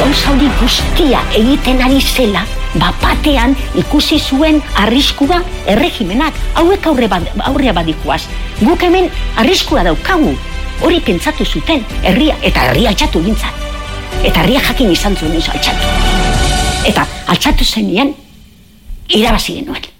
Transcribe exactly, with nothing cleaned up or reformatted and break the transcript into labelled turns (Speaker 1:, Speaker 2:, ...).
Speaker 1: gauza hori guztia egiten ari zela, bapatean ikusi zuen arriskua erregimenak, hauek aurre bad, aurrea badikoaz. Guk hemen arriskua daukagu, hori pentsatu zuten, herria, eta herria altxatu gintzat. Eta herria jakin izan zuen izo altxatu. Eta altxatu zenean, irabazi genuen.